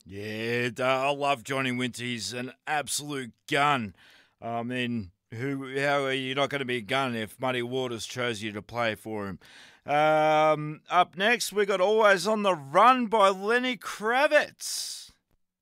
Yeah, I love Johnny Winter. He's an absolute gun. I mean, how are you not going to be a gun if Muddy Waters chose you to play for him? Up next, we got Always on the Run by Lenny Kravitz.